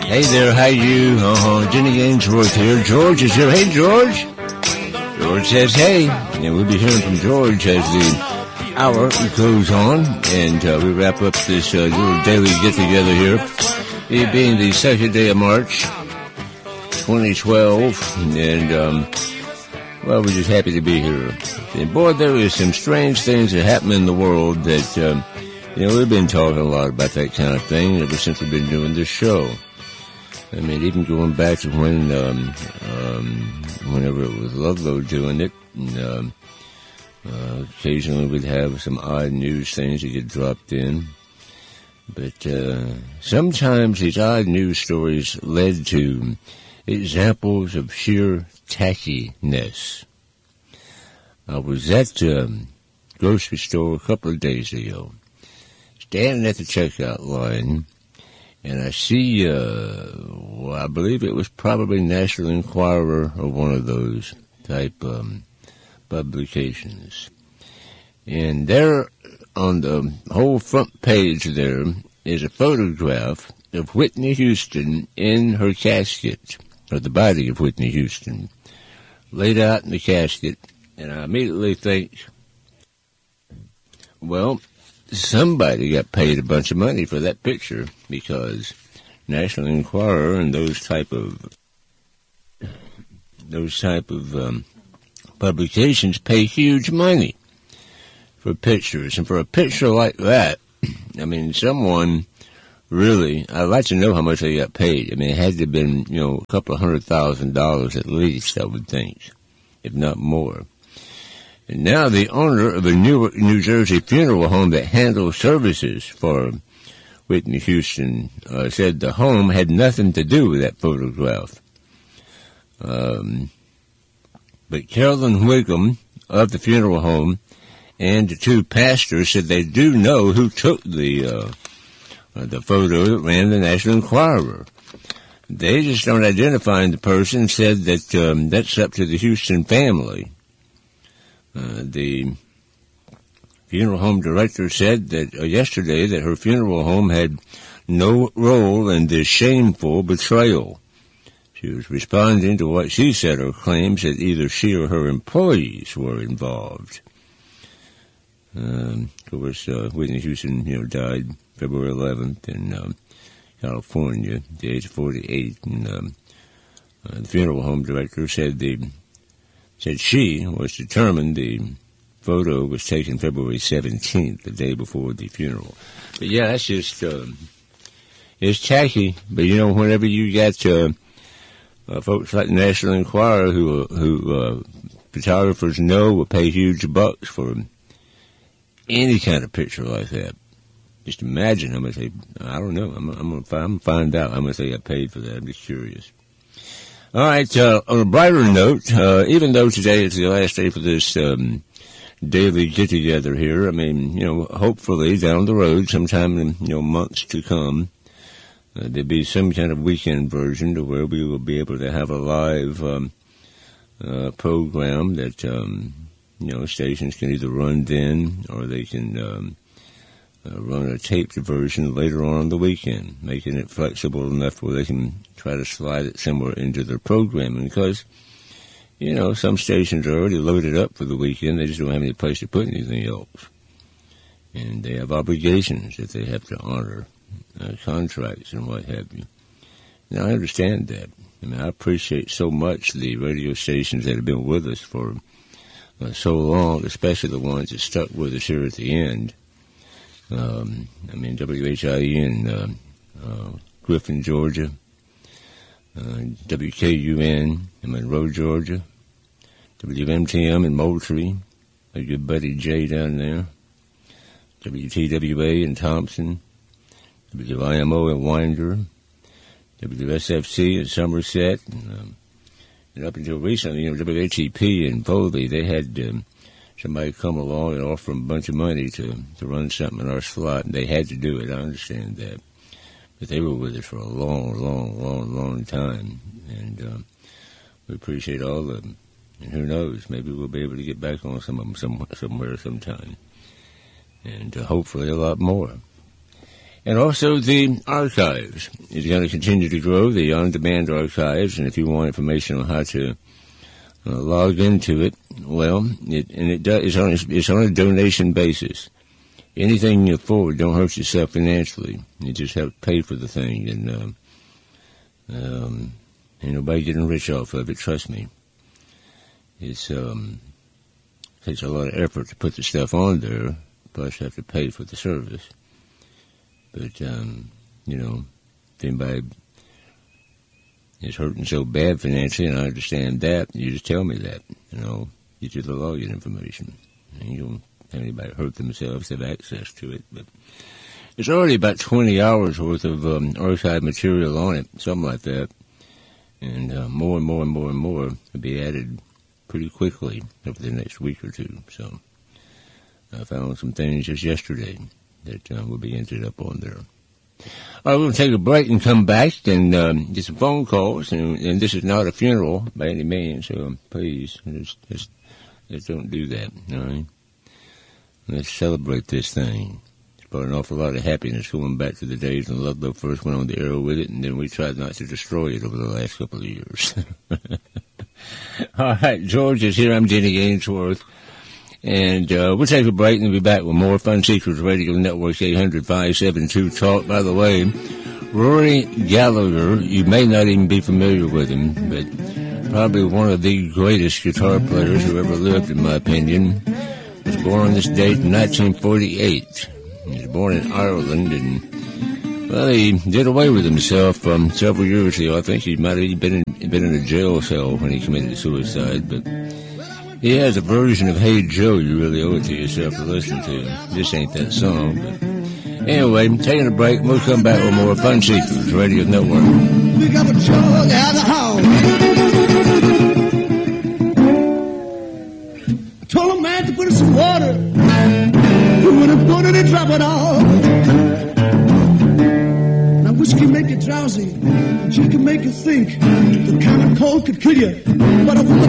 Hey there, how you? Jenny Ainsworth here. George is here. Hey, George. George says, hey. And we'll be hearing from George as the hour goes on. And we wrap up this little daily get-together here. It being the second day of March, 2012. And, well, we're just happy to be here. And, boy, there is some strange things that happen in the world that, we've been talking a lot about that kind of thing ever since we've been doing this show. I mean, even going back to when, whenever it was Ludlow doing it, and, occasionally we'd have some odd news things that get dropped in. But, sometimes these odd news stories led to examples of sheer tackiness. I was at, grocery store a couple of days ago, standing at the checkout line, and I see, I believe it was probably National Enquirer or one of those type publications. And there on the whole front page there is a photograph of Whitney Houston in her casket, or the body of Whitney Houston, laid out in the casket. And I immediately think, well, somebody got paid a bunch of money for that picture, because National Enquirer and those type of publications pay huge money for pictures. And for a picture like that, I mean, someone really, I'd like to know how much they got paid. I mean, it had to have been, a couple of $100,000 at least, I would think, if not more. And now the owner of a Newark, New Jersey funeral home that handles services for Whitney Houston said the home had nothing to do with that photograph. But Carolyn Wiggum of the funeral home and the two pastors said they do know who took the photo that ran the National Enquirer. They just don't identify the person, said that that's up to the Houston family. The funeral home director said that yesterday that her funeral home had no role in this shameful betrayal. She was responding to what she said are claims that either she or her employees were involved. Of course, Whitney Houston, died February 11th in California, at the age of 48. And the funeral home director said she was determined the photo was taken February 17th, the day before the funeral. But yeah, that's just, it's tacky. But whenever you got, folks like the National Enquirer who photographers know will pay huge bucks for any kind of picture like that. Just imagine how much I don't know. I'm gonna find out how much they got paid for that. I'm just curious. All right, on a brighter note, even though today is the last day for this daily get-together here, I mean, hopefully down the road, sometime in, months to come, there'll be some kind of weekend version to where we will be able to have a live program that, stations can either run then or they can run a taped version later on the weekend, making it flexible enough where they can try to slide it somewhere into their programming. Because, some stations are already loaded up for the weekend. They just don't have any place to put anything else. And they have obligations that they have to honor, contracts and what have you. Now, I understand that. I mean, I appreciate so much the radio stations that have been with us for so long, especially the ones that stuck with us here at the end. WHIE in Griffin, Georgia, WKUN in Monroe, Georgia, WMTM in Moultrie, my good buddy Jay down there, WTWA in Thompson, WIMO in Winder, WSFC in Somerset, and up until recently, WHEP in Foley, they had somebody come along and offer them a bunch of money to run something in our slot, and they had to do it. I understand that. But they were with us for a long time, and we appreciate all of them. And who knows, maybe we'll be able to get back on some of them somewhere sometime, and hopefully a lot more. And also the archives is going to continue to grow, the on-demand archives, and if you want information on how to log into it, well, it's on a donation basis. Anything you afford, don't hurt yourself financially. You just have to pay for the thing, and ain't nobody getting rich off of it, trust me. It's takes a lot of effort to put the stuff on there, plus you have to pay for the service. But, if anybody is hurting so bad financially, and I understand that, you just tell me that, get you the login information. And you don't have anybody hurt themselves, have access to it. But it's already about 20 hours worth of archive material on it, something like that. And more and more will be added pretty quickly over the next week or two. So I found some things just yesterday that will be entered up on there. All right, we're going to take a break and come back and get some phone calls. And this is not a funeral by any means, so please, just don't do that, all right? Let's celebrate this thing. It's brought an awful lot of happiness going back to the days when Ludlow first went on the air with it, and then we tried not to destroy it over the last couple of years. All right, George is here. I'm Denny Ainsworth. And we'll take a break and we'll be back with more Fun Seekers Radio Network's 800-572-TALK. By the way, Rory Gallagher, you may not even be familiar with him, but probably one of the greatest guitar players who ever lived, in my opinion. Was born on this date in 1948. He was born in Ireland, and, well, he did away with himself several years ago. I think he might have even been in a jail cell when he committed suicide, but he has a version of Hey Joe you really owe it to yourself to listen to. This ain't that song, but anyway, taking a break. We'll come back with more Fun Seekers Radio Network. We got a jug out of the house. I told a man to put in some water. He wouldn't put it and drop it off. Now whiskey can make you drowsy, gin can make you think. The kind of cold could kill you, but I wouldn't